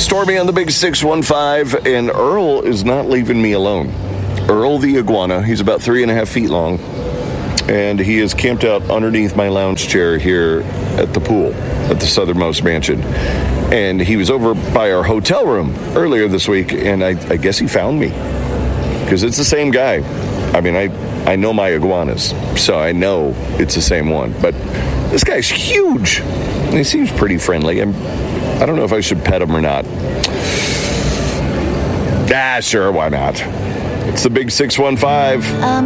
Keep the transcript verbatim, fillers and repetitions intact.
Stormy on the Big six one five, and Earl is not leaving me alone. Earl the iguana, he's about three and a half feet long, and he is camped out underneath my lounge chair here at the pool at the Southernmost Mansion. And he was over by our hotel room earlier this week, and I, I guess he found me because it's the same guy. I mean, I, I know my iguanas, so I know it's the same one. But this guy's huge. He seems pretty friendly. I'm, I don't know if I should pet him or not. Ah, sure, why not? It's the Big six one five. Um.